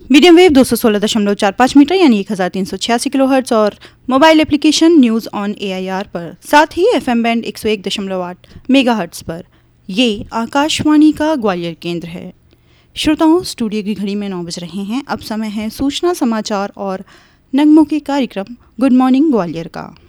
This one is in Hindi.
मीडियम वेव 216.45 मीटर यानी 1386 किलोहर्ट्ज और mobile application news on AIR पर, साथ ही FM बैंड 101.8 मेगाहर्ट्ज पर। ये आकाशवाणी का ग्वालियर केंद्र है। श्रोताओं, स्टूडियो की घड़ी में 9 बज रहे हैं। अब समय है सूचना, समाचार और नगमों के कार्यक्रम गुड मॉर्निंग ग्वालियर का।